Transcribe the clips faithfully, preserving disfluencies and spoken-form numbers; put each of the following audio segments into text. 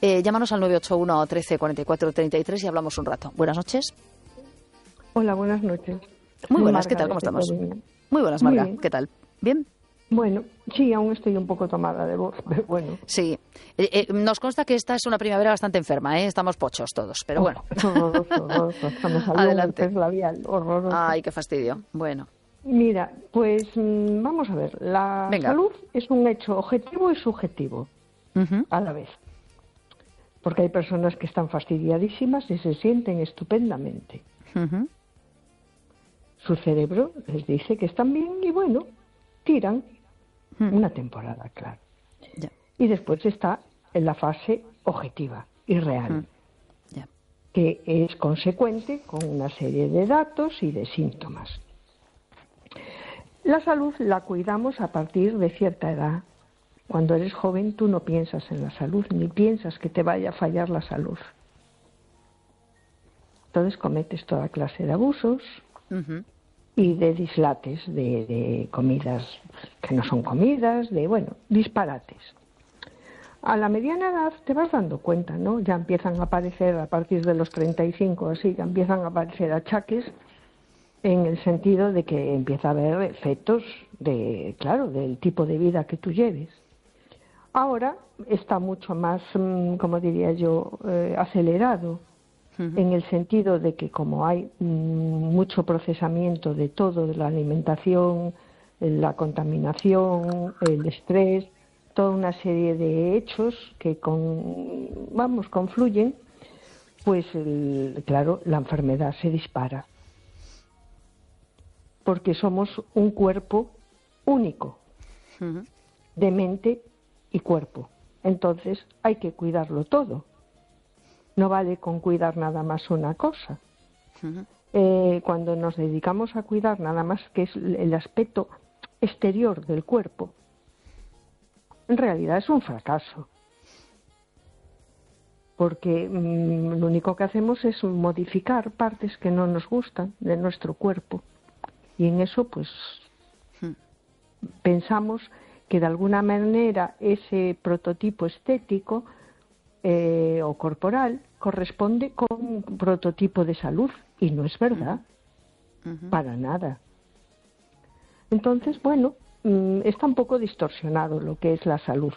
Eh, llámanos al nueve ocho uno, trece, cuarenta y cuatro, treinta y tres y hablamos un rato. Buenas noches. Hola, buenas noches. Muy buenas, Marga, ¿qué tal? ¿Cómo estamos? Coruña. Muy buenas, Marga. ¿Qué tal? ¿Bien? Bueno, sí, aún estoy un poco tomada de voz, pero bueno. Sí. Eh, eh, nos consta que esta es una primavera bastante enferma, ¿eh? Estamos pochos todos, pero Oh, bueno. es horroroso, horroroso. Hasta me salió Adelante. un herpes labial, horroroso. Ay, qué fastidio. Bueno. Mira, pues mm, vamos a ver. La Venga. salud es un hecho objetivo y subjetivo Uh-huh. a la vez. Porque hay personas que están fastidiadísimas y se sienten estupendamente. Uh-huh. Su cerebro les dice que están bien y bueno, tiran Uh-huh. una temporada, claro. Ya. Y después está en la fase objetiva y real, Uh-huh. Ya. que es consecuente con una serie de datos y de síntomas. La salud la cuidamos a partir de cierta edad. Cuando eres joven tú no piensas en la salud, ni piensas que te vaya a fallar la salud. Entonces cometes toda clase de abusos Uh-huh. y de dislates, de, de comidas que no son comidas, de, bueno, disparates. A la mediana edad te vas dando cuenta, ¿no? Ya empiezan a aparecer, a partir de los treinta y cinco, así, ya empiezan a aparecer achaques en el sentido de que empieza a haber efectos de, claro, del tipo de vida que tú lleves. Ahora está mucho más, mm, como diría yo, eh, acelerado, Uh-huh. en el sentido de que como hay mm, mucho procesamiento de todo, de la alimentación, la contaminación, el estrés, toda una serie de hechos que con, vamos, confluyen, pues el- claro, la enfermedad se dispara. Porque somos un cuerpo único, Uh-huh. de mente y cuerpo. Entonces hay que cuidarlo todo. No vale con cuidar nada más una cosa. Uh-huh. Eh, cuando nos dedicamos a cuidar nada más que es el aspecto exterior del cuerpo, en realidad es un fracaso. Porque mm, lo único que hacemos es modificar partes que no nos gustan de nuestro cuerpo. Y en eso, pues, Uh-huh. pensamos que de alguna manera ese prototipo estético eh, o corporal corresponde con un prototipo de salud y no es verdad, Uh-huh. para nada. Entonces, bueno, mm, está un poco distorsionado lo que es la salud.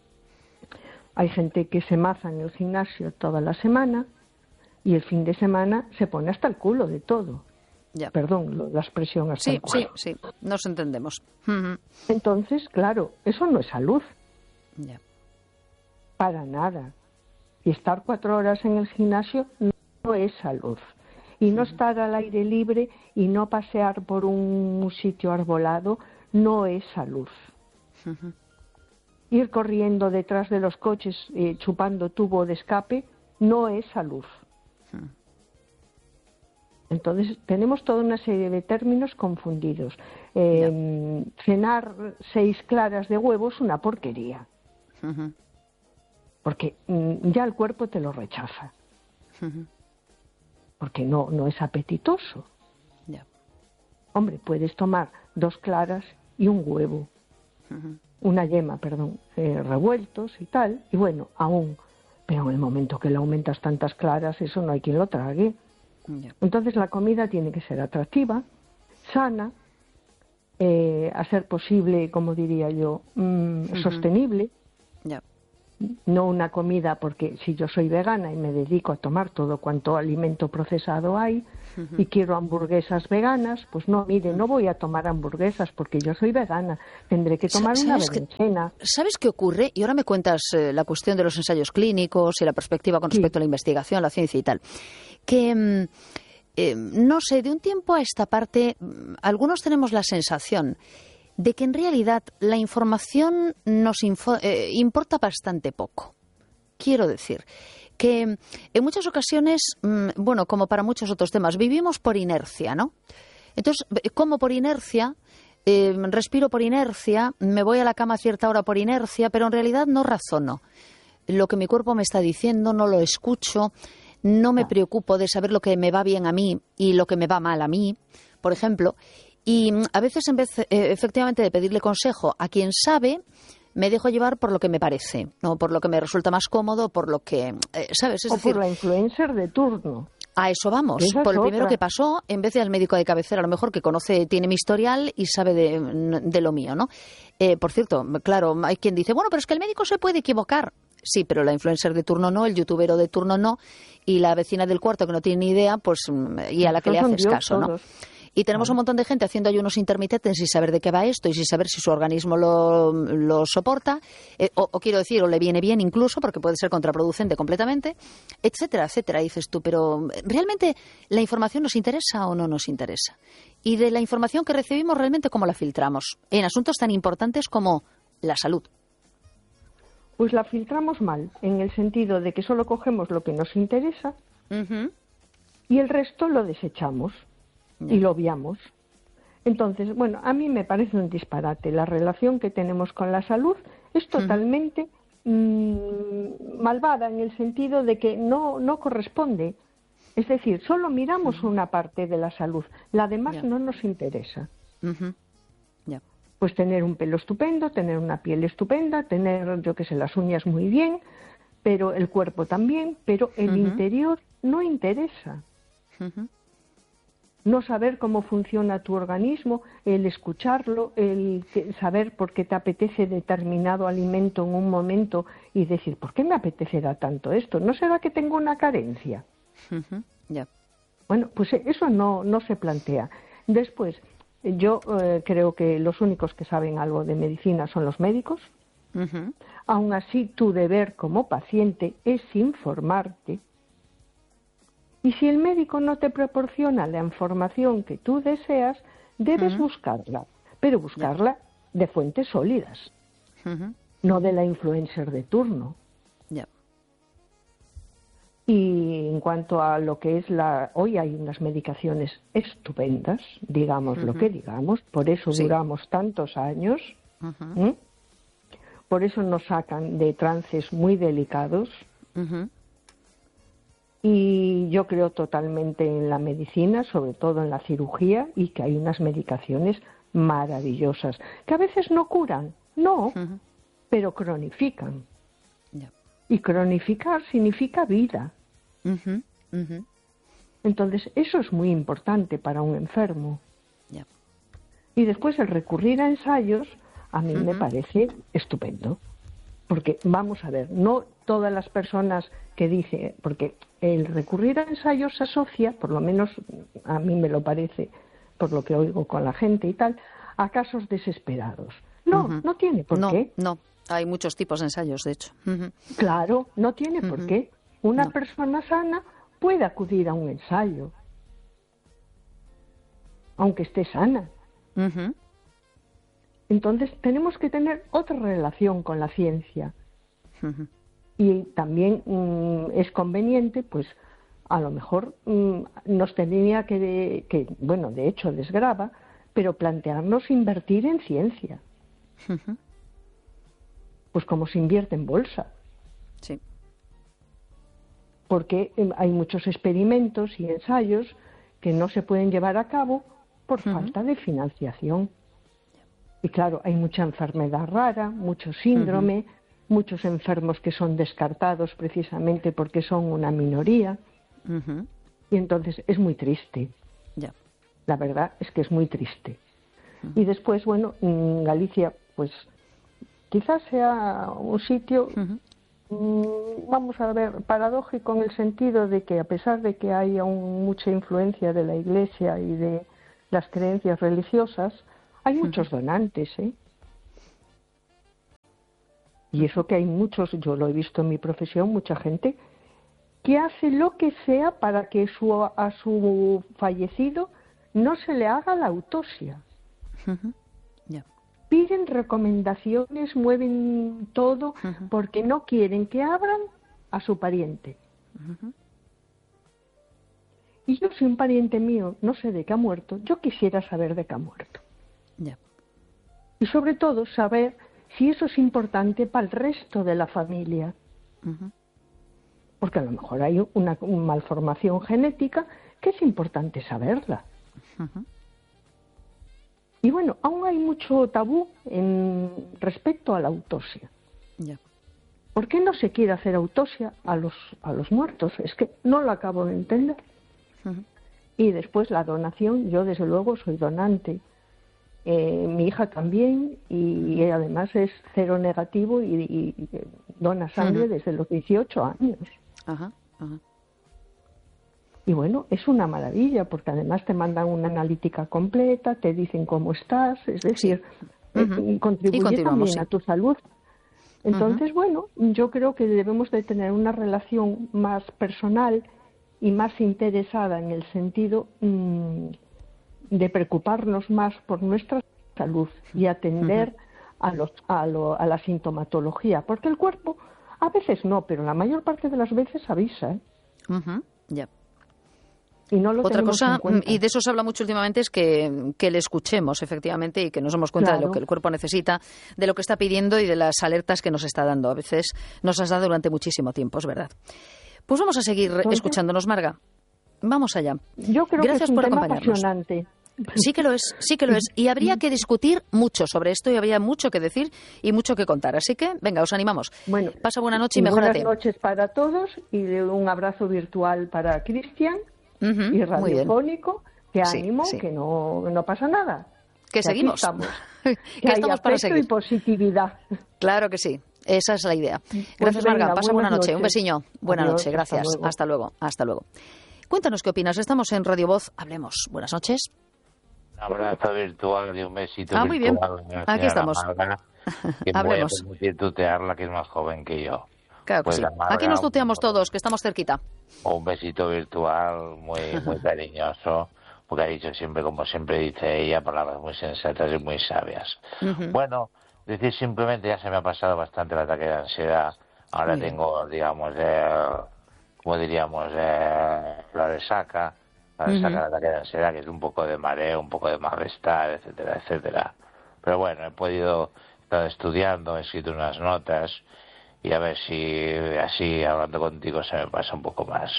Hay gente que se maza en el gimnasio toda la semana y el fin de semana se pone hasta el culo de todo. Ya. Perdón, lo- la expresión hasta Sí, el culo. sí, sí. Nos entendemos. Uh-huh. Entonces, claro, eso no es salud, Ya. para nada. Y estar cuatro horas en el gimnasio no es salud. Y no estar al aire libre y no pasear por un sitio arbolado no es salud. Uh-huh. Ir corriendo detrás de los coches eh, chupando tubo de escape no es salud. Uh-huh. Entonces tenemos toda una serie de términos confundidos. Eh, cenar seis claras de huevo es una porquería. Uh-huh. Porque mm, ya el cuerpo te lo rechaza, Uh-huh. porque no, no es apetitoso. Ya. Hombre, puedes tomar dos claras y un huevo, Uh-huh. una yema, perdón, eh, revueltos y tal, y bueno, aún, pero en el momento que le aumentas tantas claras, eso no hay quien lo trague. Ya. Entonces la comida tiene que ser atractiva, sana, eh, a ser posible, como diría yo, mm, Ujú. sostenible. Ya. No una comida, porque si yo soy vegana y me dedico a tomar todo cuanto alimento procesado hay Uh-huh. y quiero hamburguesas veganas, pues no, mire, no voy a tomar hamburguesas porque yo soy vegana, tendré que tomar una ¿Sabes qué- berenjena. ¿Sabes qué ocurre? Y ahora me cuentas eh, la cuestión de los ensayos clínicos y la perspectiva con Sí. respecto a la investigación, la ciencia y tal. Que, mm, eh, no sé, de un tiempo a esta parte, mm, algunos tenemos la sensación de que en realidad la información nos info- eh, importa bastante poco. Quiero decir que mm, en muchas ocasiones, mm, bueno, como para muchos otros temas, vivimos por inercia, ¿no? Entonces, eh, como por inercia, eh, respiro por inercia, me voy a la cama a cierta hora por inercia, pero en realidad no razono. Lo que mi cuerpo me está diciendo, no lo escucho, no me preocupo de saber lo que me va bien a mí y lo que me va mal a mí, por ejemplo. Y mm, a veces, en vez, eh, efectivamente, de pedirle consejo a quien sabe, me dejo llevar por lo que me parece, no por lo que me resulta más cómodo, por lo que, eh, ¿sabes? Es o decir, por la influencer de turno. a eso vamos, Esa por es el primero otra. que pasó, en vez del médico de cabecera, a lo mejor que conoce, tiene mi historial y sabe de, de lo mío, ¿no? Eh, por cierto, claro, hay quien dice, bueno, pero es que el médico se puede equivocar. Sí, pero la influencer de turno no, el youtubero de turno no, y la vecina del cuarto que no tiene ni idea, pues, y a la que Esos le son haces Dios caso, ¿no? todos. Y tenemos Claro. un montón de gente haciendo ayunos intermitentes sin saber de qué va esto y sin saber si su organismo lo, lo soporta, eh, o, o quiero decir, o le viene bien incluso, porque puede ser contraproducente completamente, etcétera, etcétera. Dices tú, pero ¿realmente la información nos interesa o no nos interesa? Y de la información que recibimos, ¿realmente cómo la filtramos? En asuntos tan importantes como la salud. Pues la filtramos mal, en el sentido de que solo cogemos lo que nos interesa Uh-huh. y el resto lo desechamos Ya. y lo obviamos. Entonces, bueno, a mí me parece un disparate. La relación que tenemos con la salud es totalmente mmm, malvada, en el sentido de que no, no corresponde. Es decir, solo miramos una parte de la salud, la demás Ya. no nos interesa. Uh-huh. Ya. Pues tener un pelo estupendo, tener una piel estupenda, tener, yo qué sé, las uñas muy bien, pero el cuerpo también, pero el Ujú. interior no interesa. Uh-huh. No saber cómo funciona tu organismo, el escucharlo, el que- saber por qué te apetece determinado alimento en un momento y decir, ¿por qué me apetecerá tanto esto? ¿No será que tengo una carencia? Uh-huh. Ya. Bueno, pues eso no, no se plantea. Después, yo eh, creo que los únicos que saben algo de medicina son los médicos. Uh-huh. Aún así, tu deber como paciente es informarte. Y si el médico no te proporciona la información que tú deseas, debes Ujú. buscarla, pero buscarla de fuentes sólidas, Uh-huh. no de la influencer de turno. Ya. Y en cuanto a lo que es la... Hoy hay unas medicaciones estupendas, digamos lo Ujú. que digamos, por eso Sí. duramos tantos años, Uh-huh. ¿m? Por eso nos sacan de trances muy delicados. Uh-huh. Y yo creo totalmente en la medicina, sobre todo en la cirugía, y que hay unas medicaciones maravillosas, que a veces no curan, no, Uh-huh. pero cronifican. Ya. Y cronificar significa vida. Uh-huh. Uh-huh. Entonces, eso es muy importante para un enfermo. Ya. Y después el recurrir a ensayos, a mí me Ujú. parece estupendo. Porque, vamos a ver, no todas las personas que dicen, porque el recurrir a ensayos se asocia, por lo menos a mí me lo parece, por lo que oigo con la gente y tal, a casos desesperados. No, Ujú. no tiene por no, qué. No, hay muchos tipos de ensayos, de hecho. Ujú. Claro, no tiene por Ujú. qué. Una No. persona sana puede acudir a un ensayo, aunque esté sana. Ujú. Entonces tenemos que tener otra relación con la ciencia. Ujú. Y también mm, es conveniente, pues a lo mejor mm, nos tendría que, de- que, bueno, de hecho desgrava, pero plantearnos invertir en ciencia, Ujú. pues como se invierte en bolsa, Sí. porque eh, hay muchos experimentos y ensayos que no se pueden llevar a cabo por Ujú. falta de financiación. Y claro, hay mucha enfermedad rara, mucho síndrome, muchos enfermos que son descartados precisamente porque son una minoría. Ujú. Y entonces es muy triste. Ya. La verdad es que es muy triste. Y después, bueno, mm, Galicia, pues quizás sea un sitio, Ujú. mm, vamos a ver, paradójico en el sentido de que a pesar de que hay aún mucha influencia de la Iglesia y de las creencias religiosas, hay muchos donantes, ¿eh? Y eso que hay muchos, yo lo he visto en mi profesión, mucha gente que hace lo que sea para que su, a su fallecido no se le haga la autopsia. Ujú. Ya. Piden recomendaciones, mueven todo Ujú. porque no quieren que abran a su pariente. Ujú. Y yo, si un pariente mío no sé de qué ha muerto, yo quisiera saber de qué ha muerto. Ya. Y sobre todo saber si eso es importante para el resto de la familia. Ujú. Porque a lo mejor hay una, una malformación genética que es importante saberla. Ujú. Y bueno, aún hay mucho tabú en respecto a la autopsia. Ya. ¿Por qué no se quiere hacer autopsia a los, a los muertos? Es que no lo acabo de entender. Uh-huh. Y después la donación, yo desde luego soy donante. Eh, mi hija también, y, y además es cero negativo y, y, y dona sangre uh-huh. desde los dieciocho años. Ajá, ajá. Y bueno, es una maravilla, porque además te mandan una analítica completa, te dicen cómo estás, es decir, sí. uh-huh. eh, contribuye también sí. a tu salud. Entonces, uh-huh. bueno, yo creo que debemos de tener una relación más personal y más interesada en el sentido mmm, de preocuparnos más por nuestra salud y atender uh-huh. a, los, a, lo, a la sintomatología, porque el cuerpo a veces no, pero la mayor parte de las veces avisa. ¿eh? Uh-huh. Ya. Y no lo Otra cosa, en cuenta. Y de eso se habla mucho últimamente, es que, que le escuchemos, efectivamente, y que nos demos cuenta claro. de lo que el cuerpo necesita, de lo que está pidiendo y de las alertas que nos está dando. A veces nos has dado durante muchísimo tiempo, es verdad. Pues vamos a seguir Entonces, escuchándonos, Marga. Vamos allá. Yo creo Gracias que es un por tema acompañarnos. Apasionante. Sí que lo es, sí que lo es. Y habría que discutir mucho sobre esto y habría mucho que decir y mucho que contar. Así que, venga, os animamos. Bueno, pasa buena noche y mejórate. Buenas noches para todos y un abrazo virtual para Cristian. Uh-huh, y radiofónico, que ánimo, sí, sí. que no, no pasa nada. Que, que seguimos. Estamos. que, que estamos para seguir. Y positividad. Claro que sí, esa es la idea. Gracias, pues venga, Marga. Pasa buena noche. noches. Un besiño. Buena Adiós, noche. Gracias. Hasta luego. Hasta luego. Hasta luego. Cuéntanos qué opinas. Estamos en Radio Voz. Hablemos. Buenas noches. Un abrazo virtual y un besito ah, muy virtual. Bien. Aquí estamos. Marga, que Hablemos. Voy a permitir tutearla, que es más joven que yo. Claro que pues sí. Marga, Aquí nos tuteamos todos, que estamos cerquita. Un besito virtual muy muy cariñoso, porque ha dicho siempre, como siempre dice ella, palabras muy sensatas y muy sabias. Uh-huh. Bueno, decir simplemente, ya se me ha pasado bastante el ataque de ansiedad. Ahora Bien. tengo, digamos, eh, como diríamos, eh, la resaca, la resaca uh-huh. del ataque de ansiedad, que es un poco de mareo, un poco de malestar, etcétera, etcétera. Pero bueno, he podido estar estudiando, he escrito unas notas, y a ver si así hablando contigo se me pasa un poco más.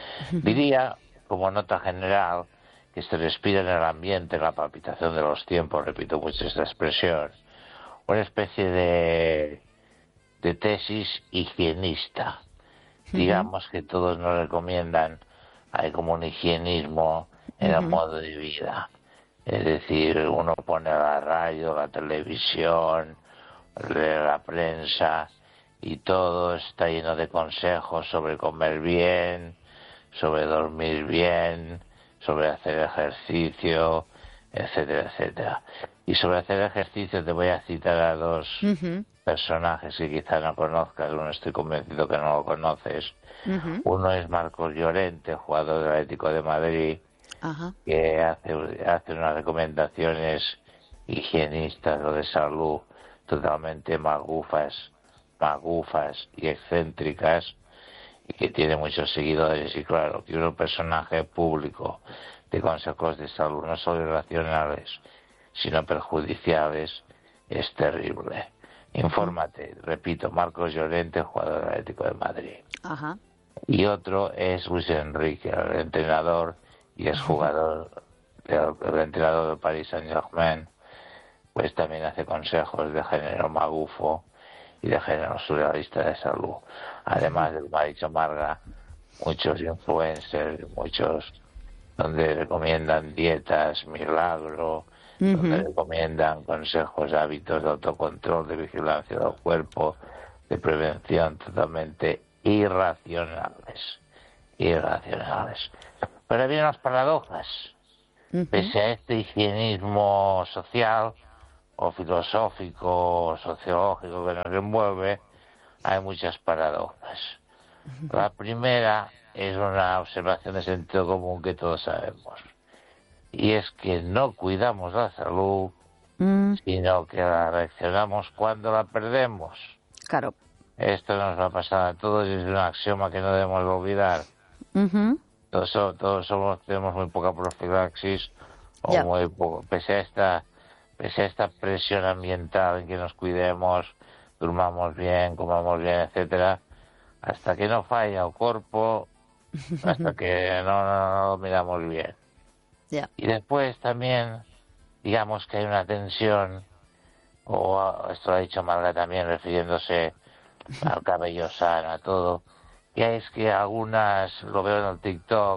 Diría, como nota general, que se respira en el ambiente, en la palpitación de los tiempos, repito mucho esta expresión, una especie de, de tesis higienista. Uh-huh. Digamos que todos nos recomiendan, hay como un higienismo en uh-huh. el modo de vida. Es decir, uno pone la radio, la televisión, lee la prensa, y todo está lleno de consejos sobre comer bien, sobre dormir bien, sobre hacer ejercicio, etcétera, etcétera. Y sobre hacer ejercicio te voy a citar a dos uh-huh. personajes que quizá no conozcas, uno estoy convencido que no lo conoces. Uh-huh. Uno es Marcos Llorente, jugador del Atlético de Madrid, uh-huh. que hace, hace unas recomendaciones higienistas o de salud totalmente magufas, magufas y excéntricas, y que tiene muchos seguidores. Y claro, que un personaje público de consejos de salud no solo irracionales sino perjudiciales es terrible. Infórmate, repito, Marcos Llorente, jugador del Atlético de Madrid. Ajá. Y otro es Luis Enrique, el entrenador y es jugador del, el entrenador del Paris Saint-Germain, pues también hace consejos de género magufo y de género surrealista de salud. Además, como ha dicho Marga, muchos influencers, muchos donde recomiendan dietas, milagro, uh-huh. donde recomiendan consejos, hábitos de autocontrol, de vigilancia del cuerpo, de prevención, totalmente irracionales, irracionales. Pero vienen las paradojas. Uh-huh. Pese a este higienismo social o filosófico o sociológico que nos envuelve, hay muchas paradojas. Uh-huh. La primera es una observación de sentido común que todos sabemos, y es que no cuidamos la salud, uh-huh. sino que la reaccionamos cuando la perdemos. Claro. Esto nos va a pasar a todos y es un axioma que no debemos olvidar. Uh-huh. Todos, todos somos, tenemos muy poca profilaxis, o yeah. muy poco, pese a esta pese a esta presión ambiental en que nos cuidemos, durmamos bien, comamos bien, etcétera, hasta que no falla el cuerpo, hasta que no, no, no lo miramos bien. Yeah. Y después también digamos que hay una tensión, o esto lo ha dicho Marga también refiriéndose al cabello sano, a todo, que es que algunas, lo veo en el TikTok,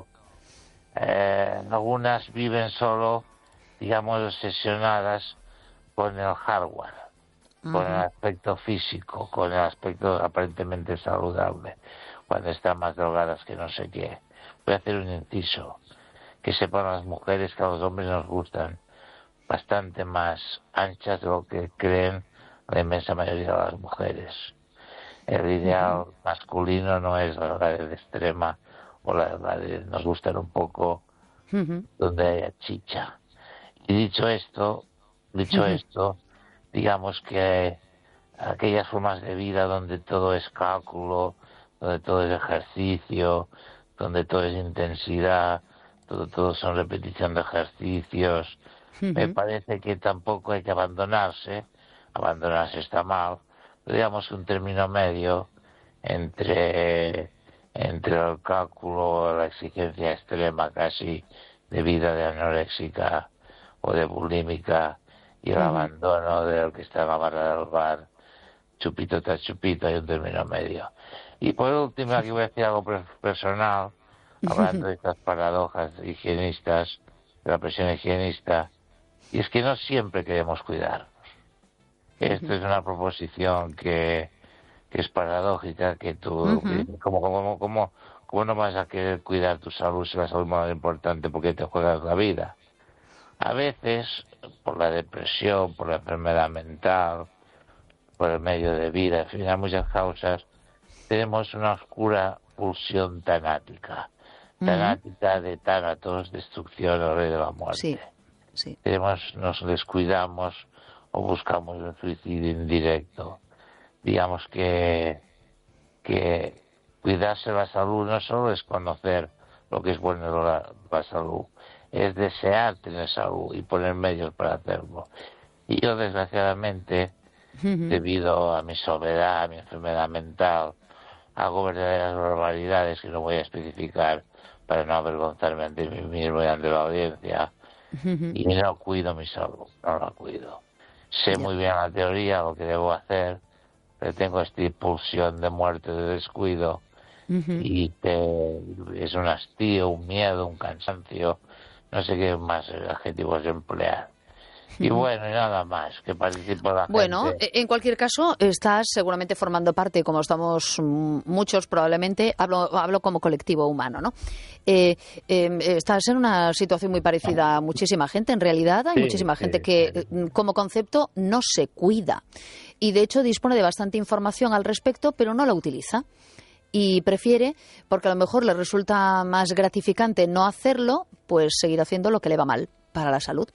eh, algunas viven solo, digamos, obsesionadas con el hardware, uh-huh. con el aspecto físico, con el aspecto aparentemente saludable, cuando están más drogadas que no sé qué. Voy a hacer un inciso, que sepan las mujeres que a los hombres nos gustan bastante más anchas de lo que creen la inmensa mayoría de las mujeres. El ideal uh-huh. masculino no es la de extrema o la, la de nos gustan un poco uh-huh. donde haya chicha. Y dicho esto, dicho uh-huh. esto, digamos que aquellas formas de vida donde todo es cálculo, donde todo es ejercicio, donde todo es intensidad, todo, todo son repetición de ejercicios, uh-huh. me parece que tampoco hay que abandonarse, abandonarse está mal, pero digamos que un término medio entre, entre el cálculo, la exigencia extrema casi de vida de anoréxica o de bulímica y el uh-huh. abandono del que está en la barra del bar, chupito tras chupito, hay un término medio. Y por último, aquí voy a decir algo personal, hablando de estas paradojas higienistas, de la presión higienista, y es que no siempre queremos cuidarnos. Esto es una proposición que, que es paradójica, que tú, uh-huh. como, como, como, como no vas a querer cuidar tu salud si la salud es más importante porque te juegas la vida. A veces, por la depresión, por la enfermedad mental, por el medio de vida, en fin, hay muchas causas, tenemos una oscura pulsión tanática, tanática uh-huh. de tánatos, destrucción o rey de la muerte. Sí, sí. Tenemos, nos descuidamos o buscamos un suicidio indirecto. Digamos que, que cuidarse la salud no solo es conocer lo que es bueno de la, la salud, es desear tener salud y poner medios para hacerlo. Y yo, desgraciadamente, uh-huh. debido a mi soledad, a mi enfermedad mental, hago verdaderas barbaridades que no voy a especificar para no avergonzarme ante mí mismo y ante la audiencia. Uh-huh. Y no cuido mi salud, no la cuido. Sé yeah. muy bien la teoría, lo que debo hacer, pero tengo esta impulsión de muerte, de descuido, uh-huh. y te, es un hastío, un miedo, un cansancio, no sé qué más adjetivos emplear. Y bueno, y nada más, que participo la bueno, gente. Bueno, en cualquier caso, estás seguramente formando parte, como estamos muchos probablemente, hablo, hablo como colectivo humano, ¿no? Eh, eh, estás en una situación muy parecida a muchísima gente, en realidad hay sí, muchísima sí, gente que sí. como concepto no se cuida y de hecho dispone de bastante información al respecto, pero no la utiliza. Y prefiere, porque a lo mejor le resulta más gratificante no hacerlo, pues seguir haciendo lo que le va mal para la salud.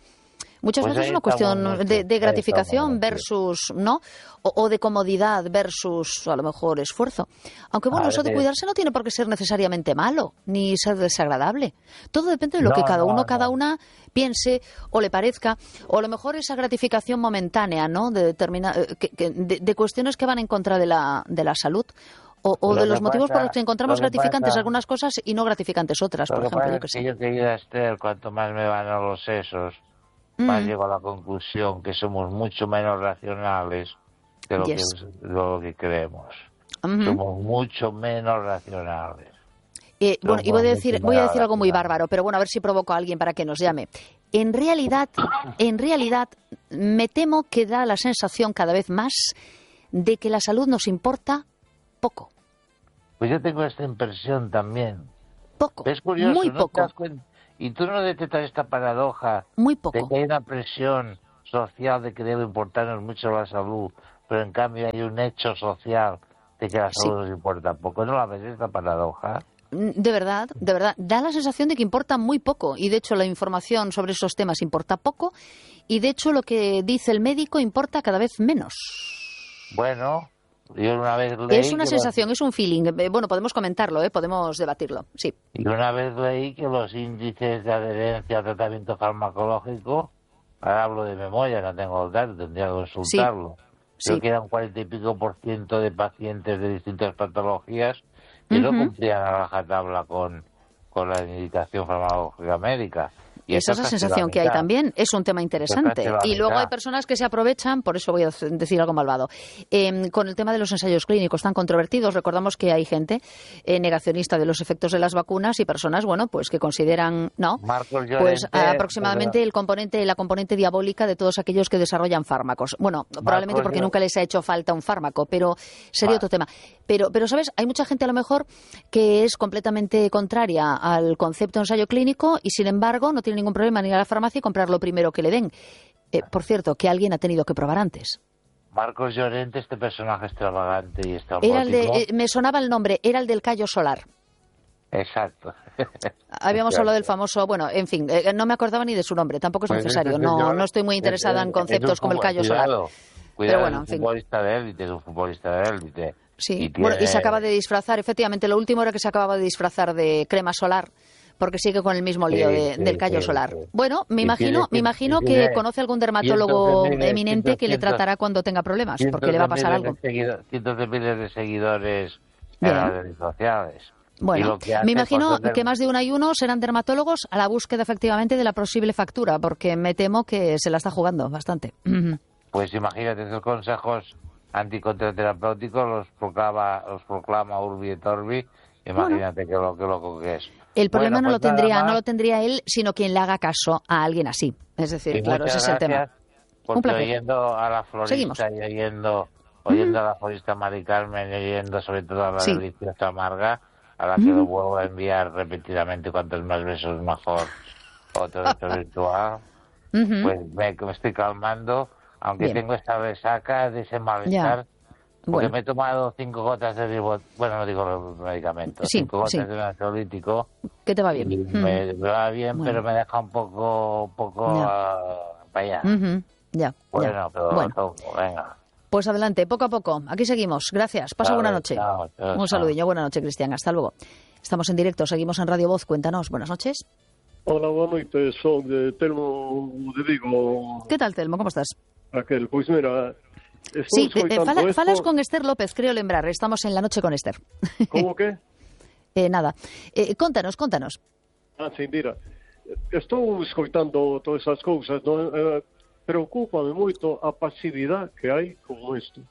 Muchas pues veces es una cuestión de, de gratificación versus, ¿no? O, o de comodidad versus, a lo mejor, esfuerzo. Aunque, bueno, a eso de cuidarse no tiene por qué ser necesariamente malo, ni ser desagradable. Todo depende de lo no, que cada uno, no, cada no. una piense o le parezca. O a lo mejor esa gratificación momentánea, ¿no? De, determina, que, que, de, de cuestiones que van en contra de la, de la salud. O, o de los motivos pasa, por los que encontramos que gratificantes pasa, algunas cosas y no gratificantes otras, por ejemplo. Yo que sé. Yo, querida Esther, cuanto más me van a los sesos, más mm. llego a la conclusión que somos mucho menos racionales de lo, yes. que, de lo que creemos. Uh-huh. Somos mucho menos racionales. Eh, bueno, y voy a decir, voy a decir algo muy bárbaro, pero bueno, a ver si provoco a alguien para que nos llame. En realidad, en realidad, me temo que da la sensación cada vez más de que la salud nos importa poco. Pues yo tengo esta impresión también. Poco, es curioso, muy ¿no poco. Te das cuenta? Y tú no detectas esta paradoja muy poco. de que hay una presión social de que debe importarnos mucho la salud, pero en cambio hay un hecho social de que la salud sí. nos importa poco. ¿No la ves esta paradoja? De verdad, de verdad. Da la sensación de que importa muy poco y de hecho la información sobre esos temas importa poco y de hecho lo que dice el médico importa cada vez menos. Bueno... Yo una vez leí es una sensación, los... es un feeling. Bueno, podemos comentarlo, ¿eh? Podemos debatirlo, sí. Y una vez leí que los índices de adherencia al tratamiento farmacológico, ahora hablo de memoria, no tengo el dato, tendría que consultarlo. Sí. Creo sí. que eran cuarenta y pico por ciento de pacientes de distintas patologías que uh-huh. no cumplían a rajatabla con, con la indicación farmacológica médica. Y esa es la sensación que hay también. Es un tema interesante. Y luego hay personas que se aprovechan, por eso voy a decir algo malvado, eh, con el tema de los ensayos clínicos tan controvertidos. Recordamos que hay gente eh, negacionista de los efectos de las vacunas y personas, bueno, pues que consideran, no, Marcos Llorente, pues aproximadamente el componente, la componente diabólica de todos aquellos que desarrollan fármacos. Bueno, Marcos probablemente porque Llorente. Nunca les ha hecho falta un fármaco, pero sería vale. otro tema. Pero, pero, ¿sabes? Hay mucha gente a lo mejor que es completamente contraria al concepto de ensayo clínico y, sin embargo, no tiene ningún problema en ir a la farmacia y comprar lo primero que le den. Eh, por cierto, que alguien ha tenido que probar antes. Marcos Llorente, este personaje extravagante y era el de, eh, me sonaba el nombre, era el del callo solar. Exacto. Habíamos hablado del famoso, bueno, en fin, eh, no me acordaba ni de su nombre, tampoco es pues necesario, no, señor, no estoy muy interesada es, en conceptos como el callo solar. Cuidado, cuidado, Pero bueno, en fin. Es un futbolista de élite, es un futbolista de élite. Sí, y, tiene... bueno, y se acaba de disfrazar, efectivamente, lo último era que se acababa de disfrazar de crema solar, porque sigue con el mismo lío de, sí, del callo sí, solar. Sí. Bueno, me y imagino, tiene, me imagino que tiene, conoce algún dermatólogo miles, eminente cientos, que le tratará cuando tenga problemas, porque le va a pasar algo. Cientos de miles de seguidores en las redes sociales. Bueno, me imagino tener... que más de uno y uno serán dermatólogos a la búsqueda efectivamente de la posible factura, porque me temo que se la está jugando bastante. Pues imagínate, esos consejos anticontraterapéuticos los proclama, los proclama Urbi et Orbi. Imagínate bueno. qué loco que es. El problema bueno, pues no lo tendría, no lo tendría él, sino quien le haga caso a alguien así. Es decir, y claro, ese es el tema. Un placer. Oyendo a la florista Seguimos. y oyendo, oyendo mm. a la florista Mari Carmen y oyendo sobre todo a la sí. deliciosa Marga, a la que mm. lo vuelvo a enviar repetidamente, cuantos más besos mejor, otro reto virtual, mm-hmm. pues me, me estoy calmando, aunque Bien. tengo esta resaca de ese malestar. Ya. Porque bueno. me he tomado cinco gotas de ribot... bueno, no digo medicamentos, sí, cinco gotas sí. de ansiolítico. ¿Qué te va bien? Y mm. me, me va bien, bueno. pero me deja un poco, un poco ya. uh, para allá. Uh-huh. Ya. Bueno, ya. pero bueno. todo, venga. Pues adelante, poco a poco. Aquí seguimos. Gracias. Pasa chao, buena noche. Chao, chao, un saludillo. Buena noche, Cristian. Hasta luego. Estamos en directo, seguimos en Radio Voz. Cuéntanos. Buenas noches. Hola, buenas noches. Soy de Telmo de Vigo. ¿Qué tal, Telmo? ¿Cómo estás? Aquel, pues mira... Sí, eh, fala, esto... falas con Esther López, creo lembrar. Estamos en la noche con Esther. ¿Cómo qué? eh, nada. Eh, contanos, contanos. Ah, sí, mira. Estou escoitando todas esas cousas, non? Eh, preocúpame moito a pasividade que hai con isto.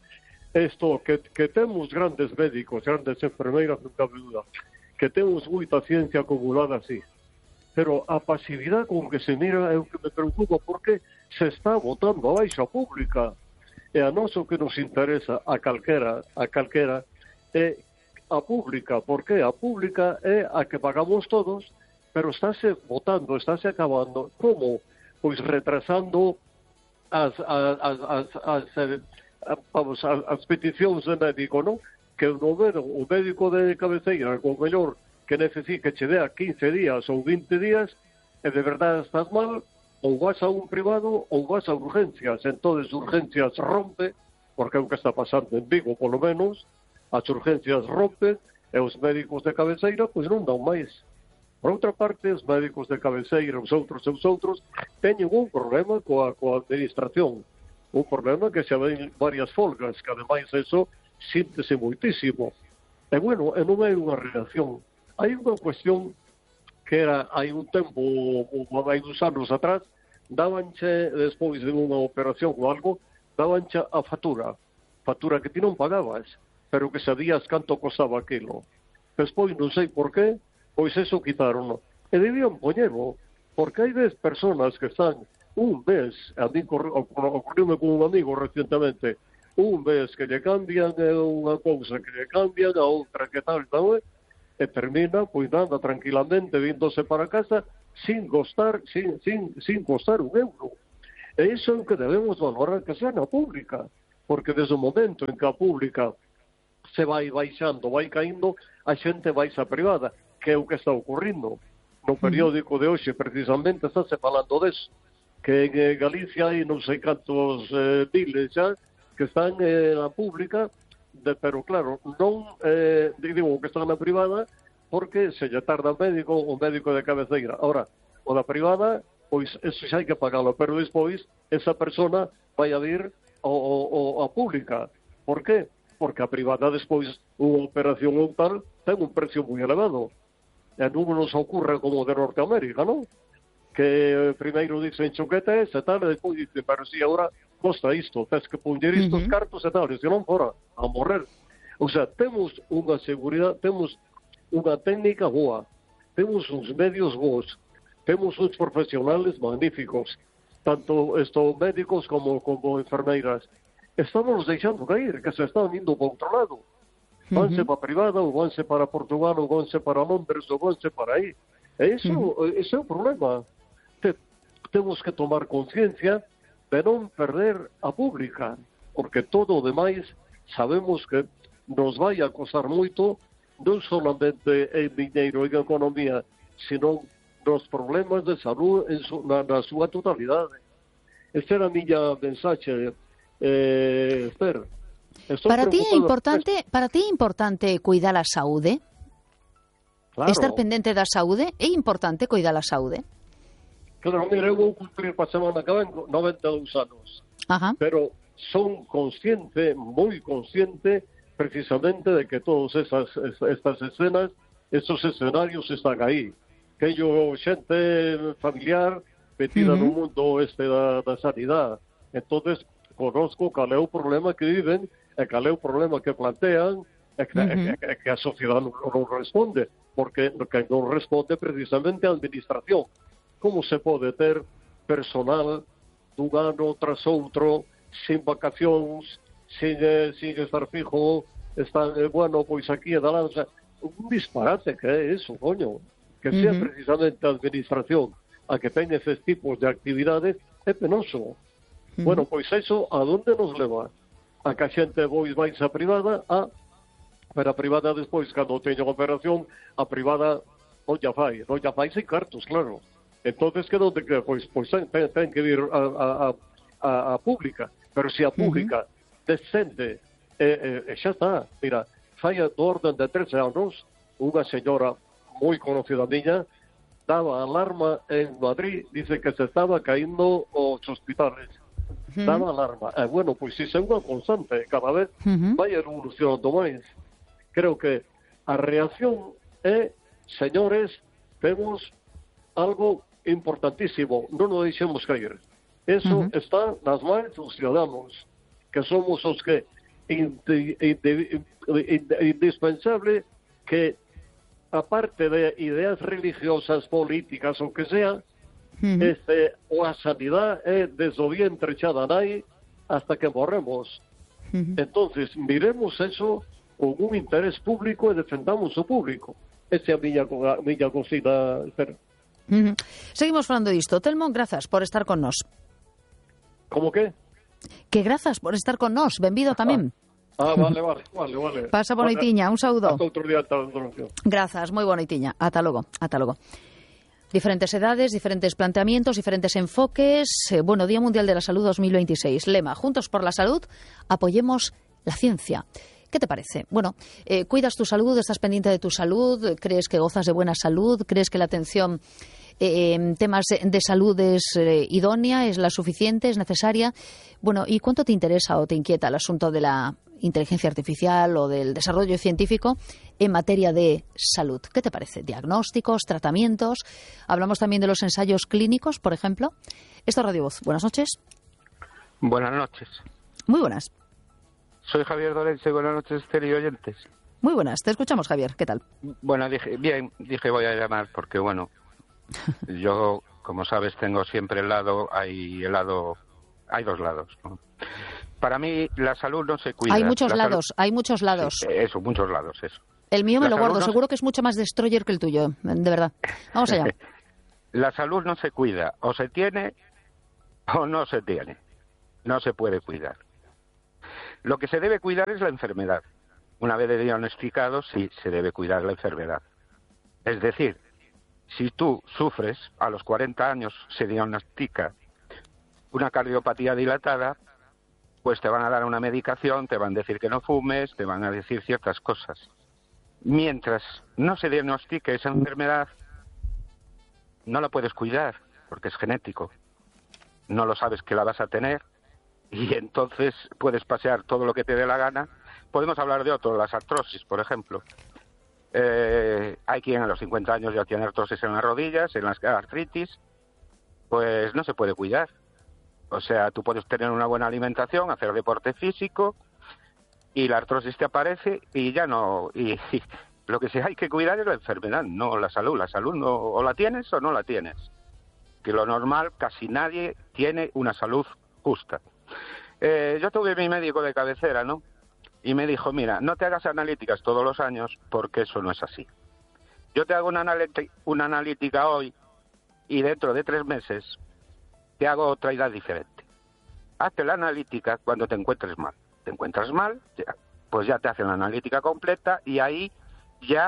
Isto, que, que temos grandes médicos, grandes enfermeiras, non cabe duda, que temos moita ciencia acumulada así. Pero a pasividade con que se mira é o que me preocupa, porque se está botando a baixa pública. E a nós o que nos interesa a calquera, a calquera é a pública, porque a pública é a que pagamos todos, pero estáse botando, estáse acabando, como? Pois retrasando as, as, as, as, as, vamos, as, as peticións de médico, non? Que o, o médico de cabeceira, o mellor que necesite que che dea quince días ou vinte días, e de verdade estás mal, ou vas a un privado ou vas a urgencias. Entonces urgencias rompe, porque é o que está pasando en Vigo, polo menos, as urgencias rompen e os médicos de cabeceira pois non dan máis. Por outra parte, os médicos de cabeceira, os outros e os outros, teñen un problema coa, coa administración. Un problema que se ven varias folgas, que ademais eso síntese moitísimo. E bueno, e non hai unha reacción. Hai unha cuestión que era, hai un tempo, hai uns anos atrás, dabanche, despois de unha operación ou algo, dabanche a factura, factura que ti non pagabas, pero que sabías canto costaba aquilo. Despois, non sei por qué, pois eso quitaron. E debían poñerlo, porque hai dez personas que están un mes, a mí ocurriume con un amigo recientemente, un mes que lle cambian unha cousa que lle cambian, a outra que tal, tal, e termina, pois nada, tranquilamente, vindose para casa, sin costar, sin, sin, sin costar un euro. E iso é o que debemos valorar que sea na pública, porque desde o momento en que a pública se vai baixando, vai caindo, a xente vai a privada, que é o que está ocurrindo. No periódico de hoxe, precisamente, está se falando deso, que en Galicia hai non sei cantos eh, miles xa, que están eh, na pública, de, pero claro, non eh, digo que están na privada porque se lle tarda o médico o médico de cabeceira. Ahora, o da privada, pois eso xa hai que pagalo, pero despois esa persona vai a vir ao, ao, a pública. Por qué? Porque a privada despois unha operación ou tal ten un precio moi elevado. E non nos ocurre como de Norteamérica, non? que primeiro dicen choquete, e tal, e despois dicen, pero si agora costa isto, tens que poñer estos uh -huh. cartos e tal, e se non fora a morrer. O sea, temos unha seguridade, temos unha técnica boa, temos uns medios bons, temos uns profesionales magníficos, tanto estos médicos como, como enfermeiras. Estamos deixando cair, que se están indo para outro lado. Vanse uh -huh. para privada, ou vanse para Portugal, ou vanse para Londres, ou vanse para aí. E iso, uh -huh. ese é o problema. Te, temos que tomar conciencia de non perder a pública, porque todo o demais sabemos que nos vai a costar moito, non solamente en diñeiro e en economía, sino nos problemas de salud en su, na, na súa totalidade. Esta era a miña mensaxe, eh, Esther. Para ti é importante, para ti é importante cuidar a saúde? Claro. Estar pendente da saúde? É importante cuidar a saúde? Claro, mira, eu vou cumplir para a semana que ven noventa e dous anos. Ajá. Pero son consciente, moi consciente, precisamente de que todas esas, estas escenas, estos escenarios están aí. Que yo, xente familiar, metida uh -huh. no mundo este da, da sanidade. Entonces, conozco cal é o problema que viven, e cal é o problema que plantean, e que, uh -huh. e, e que a sociedade non, non responde, porque que non responde precisamente a administración. Como se pode ter personal dun ano tras outro, sin vacacións, sin, eh, sin estar fijo, están, eh, bueno, pois aquí e da lanza, un disparate que é eso, coño, que sea uh -huh. precisamente a administración a que ten eses tipos de actividades, é penoso. Uh -huh. Bueno, pois eso, a donde nos leva? A que a xente pois vais a privada, a, pero a privada despois, cando teña operación, a privada non ya fai, non ya fai sin cartos, claro. Entonces, que donde que pois, pois ten, ten que vir a, a, a, a pública, pero se si a pública uh -huh. descende, e, e, e xa está, mira, fai do orden de trece anos, unha señora moi conocida miña, daba alarma en Madrid, dice que se estaba caindo os hospitales, uh -huh. daba alarma, e bueno, pois si é unha constante, cada vez uh -huh. vai evolucionando máis. Creo que a reacción é, señores, temos algo importantísimo, non o deixemos caer. Eso uh -huh. está nas mãos dos ciudadanos, que somos os que indi, indi, indi, indispensable que, aparte de ideas religiosas, políticas, o que sea, uh -huh. este, a sanidade é desde o vientre xa da nai hasta que morremos. Uh -huh. Entonces, miremos eso con un interés público e defendamos o público. Esa é a miña, a miña cosina, Esther. Uh -huh. Seguimos falando disto. Telmo, grazas por estar con nós. Como que? Que grazas por estar con nós. Benvido tamén. Ah, ah vale, vale, vale, vale. Pasa bonoitiña, un saúdo. Hasta outro día. Grazas, moi bonoitiña. Ata logo, ata logo. Diferentes edades, diferentes planteamientos, diferentes enfoques. Eh, bueno, Día Mundial de la Salud dos mil veintiséis. Lema, Juntos por la Salud, apoyemos la ciencia. ¿Qué te parece? Bueno, eh, ¿cuidas tu salud? ¿Estás pendiente de tu salud? ¿Crees que gozas de buena salud? ¿Crees que la atención eh, en temas de salud es eh, idónea, es la suficiente, es necesaria? Bueno, ¿y cuánto te interesa o te inquieta el asunto de la inteligencia artificial o del desarrollo científico en materia de salud? ¿Qué te parece? ¿Diagnósticos, tratamientos? Hablamos también de los ensayos clínicos, por ejemplo. Esto es Radio Voz. Buenas noches. Buenas noches. Muy buenas. Soy Javier Dolense, buenas noches, Esther y oyentes. Muy buenas, te escuchamos, Javier, ¿qué tal? Bueno, dije, bien, dije voy a llamar porque, bueno, yo, como sabes, tengo siempre el lado, hay el lado, hay dos lados, ¿no? Para mí, la salud no se cuida. Hay muchos la lados, salud... hay muchos lados. Sí, eso, muchos lados, eso. El mío me la lo guardo, no... seguro que es mucho más destroyer que el tuyo, de verdad. Vamos allá. La salud no se cuida, o se tiene o no se tiene. No se puede cuidar. Lo que se debe cuidar es la enfermedad. Una vez diagnosticado, sí, se debe cuidar la enfermedad. Es decir, si tú sufres, a los cuarenta años se diagnostica una cardiopatía dilatada, pues te van a dar una medicación, te van a decir que no fumes, te van a decir ciertas cosas. Mientras no se diagnostique esa enfermedad, no la puedes cuidar, porque es genético. No lo sabes que la vas a tener, y entonces puedes pasear todo lo que te dé la gana. Podemos hablar de otro, las artrosis, por ejemplo. Eh, hay quien a los cincuenta años ya tiene artrosis en las rodillas, en las artritis, pues no se puede cuidar. O sea, tú puedes tener una buena alimentación, hacer deporte físico y la artrosis te aparece y ya no... Y, y lo que sí hay que cuidar es la enfermedad, no la salud. La salud no, o la tienes o no la tienes. Que lo normal, casi nadie tiene una salud justa. Eh, yo tuve mi médico de cabecera, ¿no? Y me dijo, mira, no te hagas analíticas todos los años porque eso no es así. Yo te hago una, analítica, una analítica hoy y dentro de tres meses te hago otra edad diferente. Hazte la analítica cuando te encuentres mal. Te encuentras mal, ya, pues ya te hacen la analítica completa y ahí ya